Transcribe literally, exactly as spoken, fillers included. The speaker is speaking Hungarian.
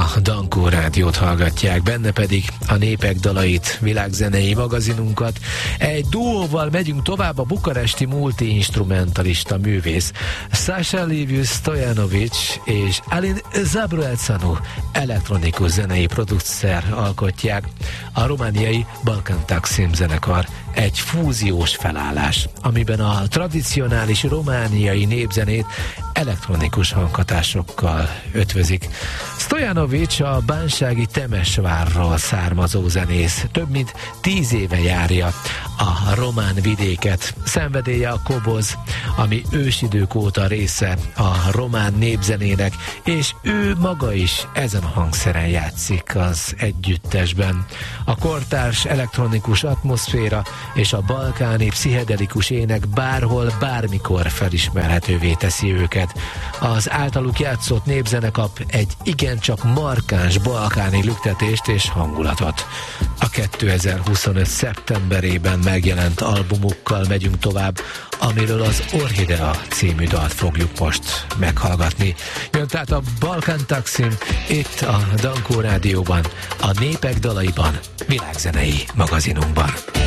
a Dankó Rádiót hallgatják, benne pedig a Népek dalait, világzenei magazinunkat. Egy duóval megyünk tovább, a bukaresti multi-instrumentalista művész Sasha Liviu Stojanovic és Alin Zabroelcanu elektronikus zenei producer alkotják a romániai Balkan Taksim zenekar, egy fúziós felállás, amiben a tradicionális romániai népzenét elektronikus hanghatásokkal ötvözik. Stojanovic a bánsági Temesvárról származó zenész, több mint tíz éve járja a román vidéket. Szenvedélye a koboz, ami ősidők óta része a román népzenének, és ő maga is ezen a hangszeren játszik az együttesben. A kortárs elektronikus atmoszféra és a balkáni pszichedelikus ének bárhol, bármikor felismerhetővé teszi őket. Az általuk játszott népzene kap egy igencsak markáns balkáni lüktetést és hangulatot. A kétezer-huszonöt szeptemberében megjelent albumukkal megyünk tovább, amiről az Orhidea című dalt fogjuk most meghallgatni. Jön tehát a Balkan Taksim itt a Dankó Rádióban, a Népek dalaiban, világzenei magazinunkban.